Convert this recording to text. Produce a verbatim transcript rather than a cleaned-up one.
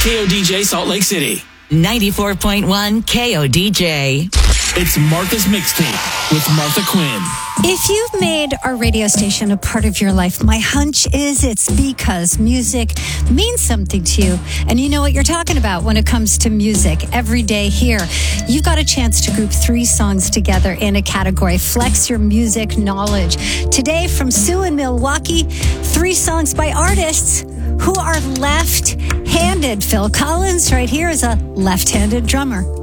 K O D J Salt Lake City. ninety-four point one K O D J. It's Martha's Mixtape with Martha Quinn. If you've made our radio station a part of your life, my hunch is it's because music means something to you. And you know what you're talking about when it comes to music. Every day here, you've got a chance to group three songs together in a category. Flex your music knowledge. Today from Sue in Milwaukee, three songs by artists who are left-handed. Phil Collins right here is a left-handed drummer.